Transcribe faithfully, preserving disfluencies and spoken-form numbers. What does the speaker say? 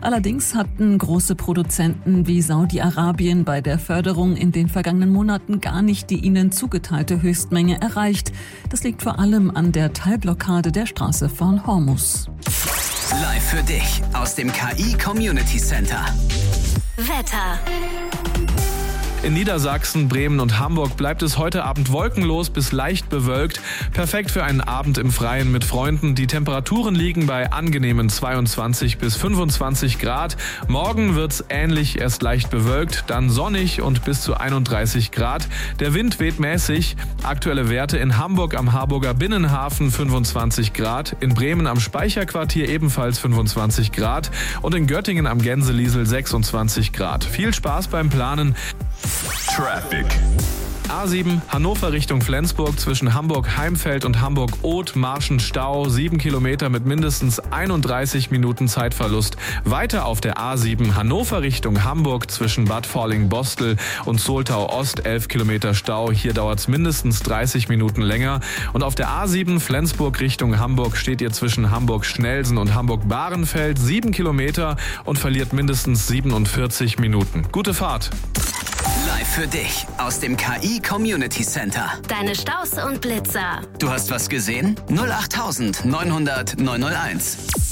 Allerdings hatten große Produzenten wie Saudi-Arabien bei der Förderung in den vergangenen Monaten gar nicht die ihnen zugeteilte Höchstmenge erreicht. Das liegt vor allem an der Teilblockade der Straße von Hormuz. Live für dich aus dem K I Community Center. Wetter. In Niedersachsen, Bremen und Hamburg bleibt es heute Abend wolkenlos bis leicht bewölkt. Perfekt für einen Abend im Freien mit Freunden. Die Temperaturen liegen bei angenehmen zweiundzwanzig bis fünfundzwanzig Grad. Morgen wird's ähnlich, erst leicht bewölkt, dann sonnig und bis zu einunddreißig Grad. Der Wind weht mäßig. Aktuelle Werte in Hamburg am Harburger Binnenhafen fünfundzwanzig Grad, in Bremen am Speicherquartier ebenfalls fünfundzwanzig Grad und in Göttingen am Gänseliesel sechsundzwanzig Grad. Viel Spaß beim Planen. Traffic. A sieben Hannover Richtung Flensburg zwischen Hamburg-Heimfeld und Hamburg-Oth, Marschenstau, sieben Kilometer mit mindestens einunddreißig Minuten Zeitverlust. Weiter auf der A sieben Hannover Richtung Hamburg zwischen Bad Falling-Bostel und Soltau-Ost, elf Kilometer Stau. Hier dauert es mindestens dreißig Minuten länger. Und auf der A sieben Flensburg Richtung Hamburg steht ihr zwischen Hamburg-Schnelsen und Hamburg-Bahrenfeld, sieben Kilometer und verliert mindestens siebenundvierzig Minuten. Gute Fahrt! Live für dich aus dem K I Community Center. Deine Staus und Blitzer. Du hast was gesehen? null acht neun null null neun null eins.